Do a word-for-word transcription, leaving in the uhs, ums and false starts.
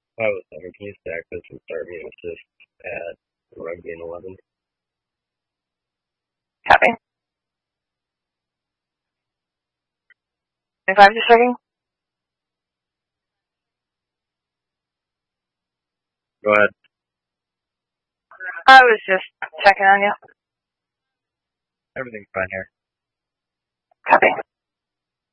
Five oh seven, can you stack this and start me an assist at rugby in eleven? Copy. twenty-five just checking? Go ahead. I was just checking on you. Everything's fine here. Copy.